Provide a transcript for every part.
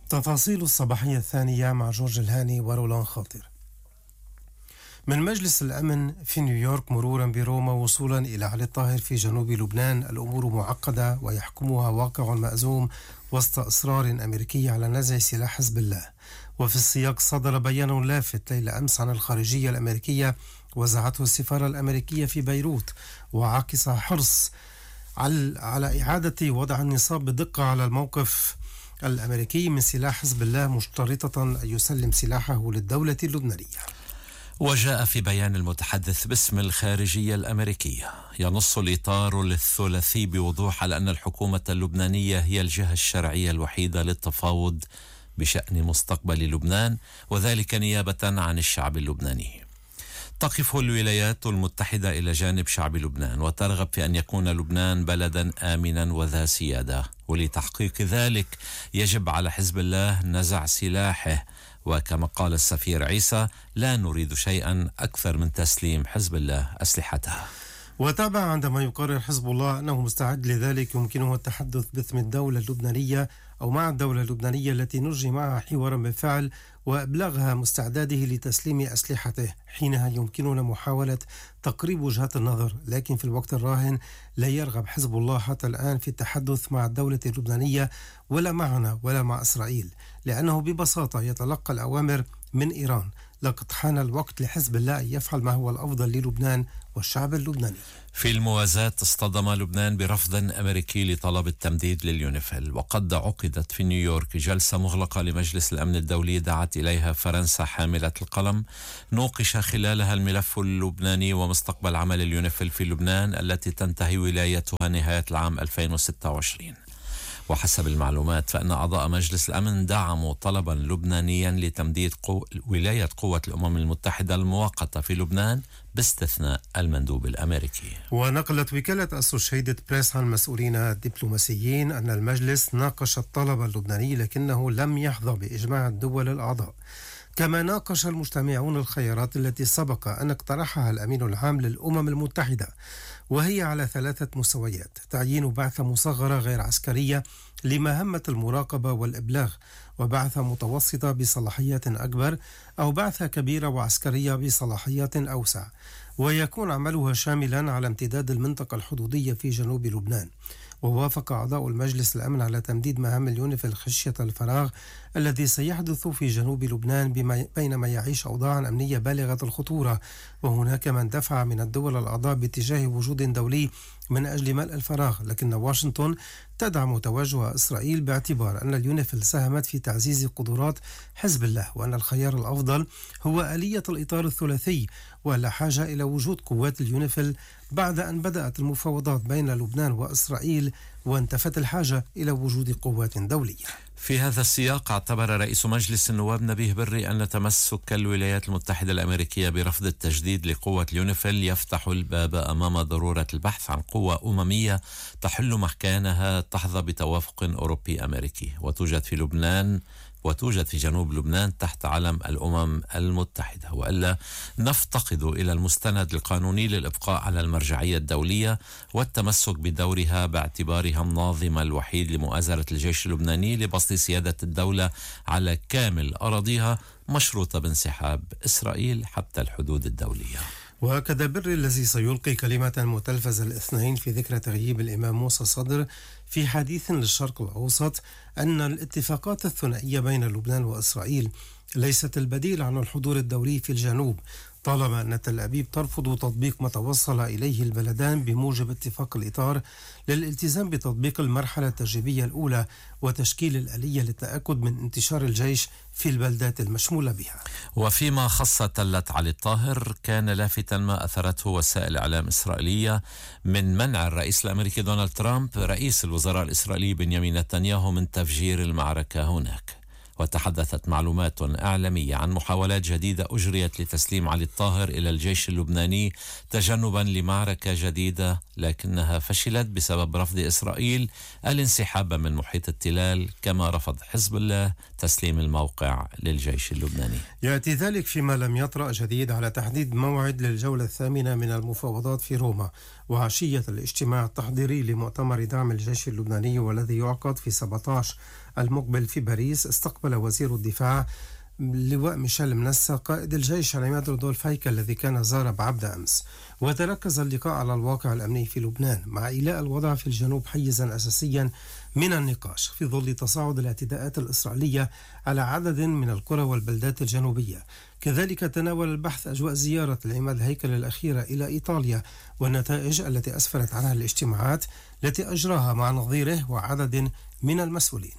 تفاصيل الصباحية الثانية مع جورج الهاني ورولان خاطر. من مجلس الأمن في نيويورك مرورا بروما وصولا إلى علي الطاهر في جنوب لبنان، الأمور معقدة ويحكمها واقع مأزوم وسط إصرار أمريكي على نزع سلاح حزب الله. وفي السياق صدر بيان لافت ليلة أمس عن الخارجية الأمريكية وزعته السفارة الأمريكية في بيروت، وعكس حرص على إعادة وضع النصاب بدقة على الموقف الأمريكي من سلاح حزب الله، مشترطة أن يسلم سلاحه للدولة اللبنانية. وجاء في بيان المتحدث باسم الخارجية الأمريكية: ينص الإطار الثلاثي بوضوح على أن الحكومة اللبنانية هي الجهة الشرعية الوحيدة للتفاوض بشأن مستقبل لبنان، وذلك نيابة عن الشعب اللبناني. تقف الولايات المتحدة إلى جانب شعب لبنان وترغب في أن يكون لبنان بلدا آمنا وذا سيادة، ولتحقيق ذلك يجب على حزب الله نزع سلاحه. وكما قال السفير عيسى: لا نريد شيئا أكثر من تسليم حزب الله أسلحته. وتابع: عندما يقرر حزب الله أنه مستعد لذلك يمكنه التحدث باسم الدولة اللبنانية أو مع الدولة اللبنانية التي نجري معها حوارا بالفعل وإبلاغها مستعداده لتسليم أسلحته. حينها يمكننا محاولة تقريب وجهات النظر، لكن في الوقت الراهن لا يرغب حزب الله حتى الآن في التحدث مع الدولة اللبنانية ولا معنا ولا مع إسرائيل، لأنه ببساطة يتلقى الأوامر من إيران. لقد حان الوقت لحزب الله أن يفعل ما هو الأفضل للبنان والشعب اللبناني. في الموازاة اصطدم لبنان برفض أمريكي لطلب التمديد لليونيفيل، وقد عقدت في نيويورك جلسة مغلقة لمجلس الأمن الدولي دعت إليها فرنسا حاملة القلم، نوقش خلالها الملف اللبناني ومستقبل عمل اليونيفيل في لبنان التي تنتهي ولايتها نهاية العام 2026. وحسب المعلومات فإن أعضاء مجلس الأمن دعموا طلبا لبنانيا لتمديد ولاية قوة الأمم المتحدة المؤقتة في لبنان باستثناء المندوب الأمريكي. ونقلت وكالة أسوشيتد بريس عن مسؤولين الدبلوماسيين أن المجلس ناقش الطلب اللبناني لكنه لم يحظى بإجماع الدول الأعضاء. كما ناقش المجتمعون الخيارات التي سبق أن اقترحها الأمين العام للأمم المتحدة، وهي على 3 مستويات: تعيين بعثة مصغرة غير عسكرية لمهمة المراقبة والإبلاغ، وبعثة متوسطة بصلاحيات أكبر، أو بعثة كبيرة وعسكرية بصلاحيات أوسع، ويكون عملها شاملا على امتداد المنطقة الحدودية في جنوب لبنان. ووافق أعضاء المجلس الأمن على تمديد مهام اليونيفيل خشية الفراغ الذي سيحدث في جنوب لبنان بينما يعيش أوضاعا أمنية بالغة الخطورة. وهناك من دفع من الدول الأعضاء باتجاه وجود دولي من أجل ملء الفراغ، لكن واشنطن تدعم توجه إسرائيل باعتبار أن اليونيفيل ساهمت في تعزيز قدرات حزب الله، وأن الخيار الأفضل هو آلية الإطار الثلاثي، ولا حاجة إلى وجود قوات اليونيفيل بعد أن بدأت المفاوضات بين لبنان وإسرائيل وانتفت الحاجة إلى وجود قوات دولية. في هذا السياق اعتبر رئيس مجلس النواب نبيه بري أن تمسك الولايات المتحدة الأمريكية برفض التجديد لقوة اليونيفيل يفتح الباب أمام ضرورة البحث عن قوة أممية تحل مكانها تحظى بتوافق أوروبي أمريكي وتوجد في جنوب لبنان تحت علم الأمم المتحدة، وألا نفتقد إلى المستند القانوني للإبقاء على المرجعية الدولية والتمسك بدورها باعتبارها الناظم الوحيد لمؤازرة الجيش اللبناني لبسط سيادة الدولة على كامل أراضيها، مشروطة بانسحاب إسرائيل حتى الحدود الدولية. وأكد بري الذي سيلقي كلمة متلفزة الاثنين في ذكرى تغييب الإمام موسى صدر في حديث للشرق الأوسط أن الاتفاقات الثنائية بين لبنان وإسرائيل ليست البديل عن الحضور الدولي في الجنوب، طالما أن تل أبيب ترفض تطبيق ما توصل إليه البلدان بموجب اتفاق الإطار للالتزام بتطبيق المرحلة التجريبية الأولى وتشكيل الآلية للتأكد من انتشار الجيش في البلدات المشمولة بها. وفيما خص تلة علي الطاهر، كان لافتا ما أثرته وسائل إعلام إسرائيلية من منع الرئيس الأمريكي دونالد ترامب رئيس الوزراء الإسرائيلي بنيامين نتنياهو من تفجير المعركة هناك. وتحدثت معلومات إعلامية عن محاولات جديدة أجريت لتسليم علي الطاهر إلى الجيش اللبناني تجنبا لمعركة جديدة، لكنها فشلت بسبب رفض إسرائيل الانسحاب من محيط التلال، كما رفض حزب الله تسليم الموقع للجيش اللبناني. يأتي ذلك فيما لم يطرأ جديد على تحديد موعد للجولة الثامنة من المفاوضات في روما، وعشية الاجتماع التحضيري لمؤتمر دعم الجيش اللبناني والذي يعقد في 17 المقبل في باريس. استقبل وزير الدفاع اللواء ميشيل منسى قائد الجيش عماد رودولف هيكل الذي كان زار بعبد أمس، وتركز اللقاء على الواقع الأمني في لبنان مع إيلاء الوضع في الجنوب حيزا أساسيا من النقاش في ظل تصاعد الاعتداءات الإسرائيلية على عدد من القرى والبلدات الجنوبية. كذلك تناول البحث أجواء زيارة العماد هيكل الأخيرة إلى إيطاليا والنتائج التي أسفرت عنها الاجتماعات التي أجراها مع نظيره وعدد من المسؤولين.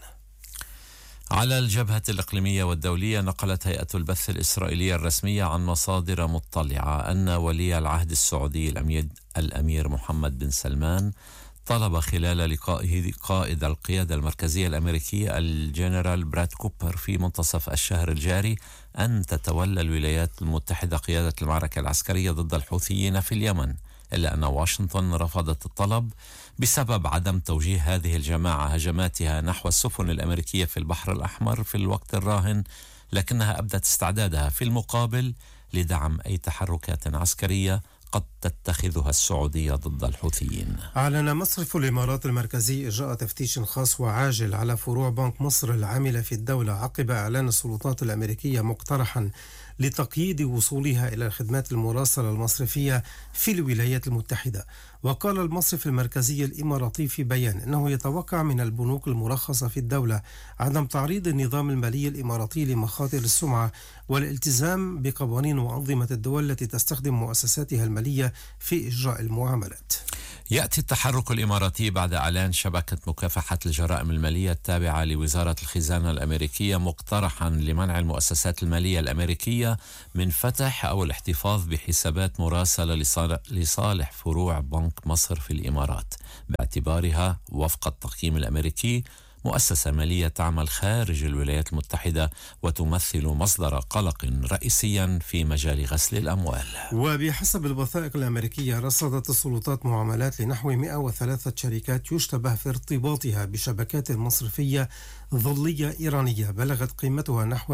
على الجبهة الإقليمية والدولية، نقلت هيئة البث الإسرائيلية الرسمية عن مصادر مطلعة أن ولي العهد السعودي الأمير محمد بن سلمان طلب خلال لقائه قائد القيادة المركزية الأمريكية الجنرال براد كوبر في منتصف الشهر الجاري أن تتولى الولايات المتحدة قيادة المعركة العسكرية ضد الحوثيين في اليمن، إلا أن واشنطن رفضت الطلب بسبب عدم توجيه هذه الجماعة هجماتها نحو السفن الأمريكية في البحر الأحمر في الوقت الراهن، لكنها أبدت استعدادها في المقابل لدعم أي تحركات عسكرية قد تتخذها السعودية ضد الحوثيين. أعلن مصرف الإمارات المركزي إجراء تفتيش خاص وعاجل على فروع بنك مصر العاملة في الدولة عقب إعلان السلطات الأمريكية مقترحا لتقييد وصولها إلى الخدمات المراسلة المصرفية في الولايات المتحدة. وقال المصرف المركزي الإماراتي في بيان أنه يتوقع من البنوك المرخصة في الدولة عدم تعريض النظام المالي الإماراتي لمخاطر السمعة والالتزام بقوانين وأنظمة الدول التي تستخدم مؤسساتها المالية في إجراء المعاملات. يأتي التحرك الإماراتي بعد إعلان شبكة مكافحة الجرائم المالية التابعة لوزارة الخزانة الأمريكية مقترحا لمنع المؤسسات المالية الأمريكية من فتح أو الاحتفاظ بحسابات مراسلة لصالح فروع بنك مصر في الإمارات، باعتبارها وفق التقييم الأمريكي مؤسسة مالية تعمل خارج الولايات المتحدة وتمثل مصدر قلق رئيسيا في مجال غسل الأموال. وبحسب الوثائق الأمريكية رصدت السلطات معاملات لنحو 103 شركات يشتبه في ارتباطها بشبكات مصرفية ظلية إيرانية بلغت قيمتها نحو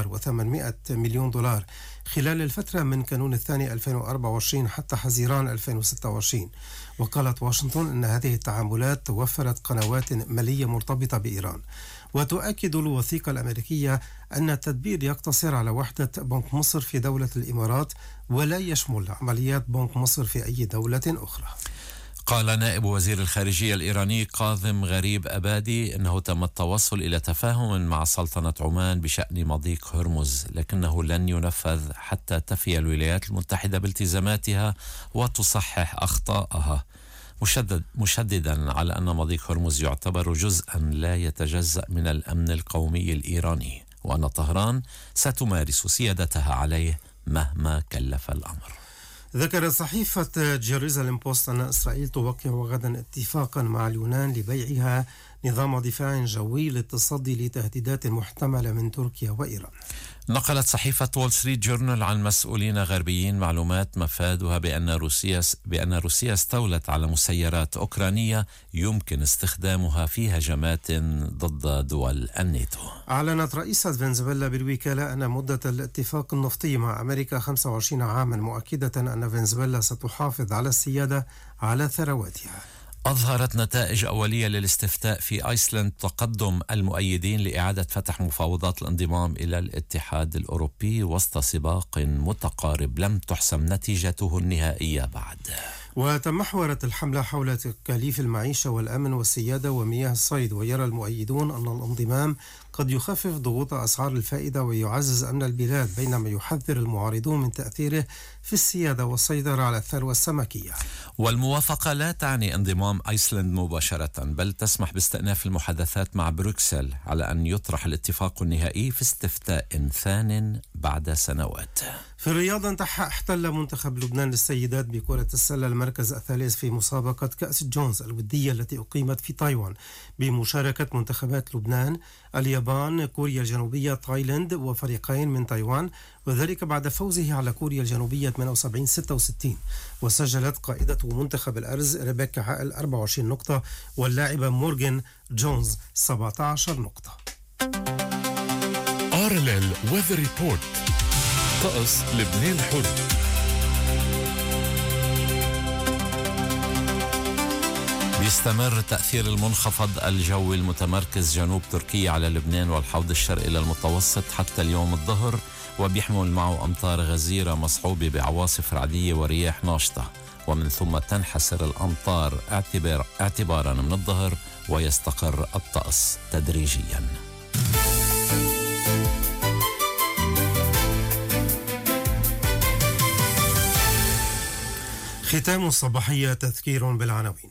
$1,800,000,000 خلال الفترة من كانون الثاني 2024 حتى حزيران 2026. وقالت واشنطن أن هذه التعاملات توفرت قنوات مالية مرتبطة بإيران. وتؤكد الوثيقة الأمريكية أن التدبير يقتصر على وحدة بنك مصر في دولة الإمارات ولا يشمل عمليات بنك مصر في أي دولة أخرى. قال نائب وزير الخارجية الإيراني كاظم غريب أبادي أنه تم التوصل إلى تفاهم مع سلطنة عمان بشأن مضيق هرمز، لكنه لن ينفذ حتى تفي الولايات المتحدة بالتزاماتها وتصحح أخطائها، مشددا على أن مضيق هرمز يعتبر جزءا لا يتجزأ من الأمن القومي الإيراني، وأن طهران ستمارس سيادتها عليه مهما كلف الأمر. ذكرت صحيفة جيروزاليم بوست أن إسرائيل توقع غدا اتفاقا مع اليونان لبيعها نظام دفاع جوي للتصدي لتهديدات محتملة من تركيا وإيران. نقلت صحيفة وول ستريت جورنال عن مسؤولين غربيين معلومات مفادها بأن روسيا استولت على مسيرات أوكرانية يمكن استخدامها في هجمات ضد دول الناتو. أعلنت رئيسة فنزويلا بالوكالة أن مدة الاتفاق النفطي مع أمريكا 25 عاما، مؤكدة أن فنزويلا ستحافظ على السيادة على ثرواتها. أظهرت نتائج أولية للاستفتاء في أيسلند تقدم المؤيدين لإعادة فتح مفاوضات الانضمام إلى الاتحاد الأوروبي وسط سباق متقارب لم تحسم نتيجته النهائية بعد. وتمحورت الحملة حول تكاليف المعيشة والأمن والسيادة ومياه الصيد، ويرى المؤيدون أن الانضمام قد يخفف ضغوط أسعار الفائدة ويعزز أمن البلاد، بينما يحذر المعارضون من تأثيره في السيادة والسيطرة على الثروة السمكية. والموافقة لا تعني انضمام أيسلند مباشرة، بل تسمح باستئناف المحادثات مع بروكسل على أن يطرح الاتفاق النهائي في استفتاء ثان بعد سنوات. في الرياضة احتل منتخب لبنان للسيدات بكرة السلة المركز الثالث في مسابقة كأس جونز الودية التي أقيمت في تايوان بمشاركة منتخبات لبنان، اليابان، كوريا الجنوبية، تايلاند وفريقين من تايوان، وذلك بعد فوزه على كوريا الجنوبية 78-66. وسجلت قائدة منتخب الأرز ريبيكا عائل 24 نقطة واللاعبة مورغان جونز 17 نقطة. RLL Weather Report. طقس لبنان الحر. بيستمر تأثير المنخفض الجوي المتمركز جنوب تركيا على لبنان والحوض الشرقي للمتوسط حتى اليوم الظهر، وبيحمل معه أمطار غزيرة مصحوبة بعواصف رعدية ورياح ناشطة، ومن ثم تنحسر الأمطار اعتبارا من الظهر ويستقر الطقس تدريجيا. ختام الصباحية تذكير بالعناوين.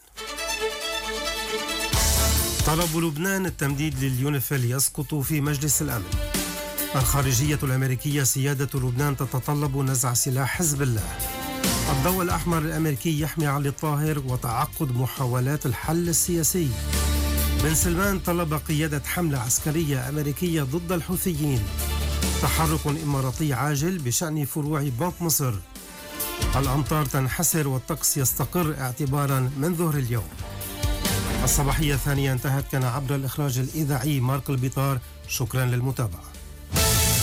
طلب لبنان التمديد لليونيفيل يسقط في مجلس الأمن. الخارجية الأمريكية سيادة لبنان تتطلب نزع سلاح حزب الله. الضوء الأحمر الأمريكي يحمي علي الطاهر وتعقد محاولات الحل السياسي. بن سلمان طلب قيادة حملة عسكرية أمريكية ضد الحوثيين. تحرك إماراتي عاجل بشأن فروع بنك مصر. الأمطار تنحسر والطقس يستقر اعتبارا من ظهر اليوم. الصباحية الثانية انتهت، كان عبر الإخراج الإذاعي مارك البيطار. شكرا للمتابعة.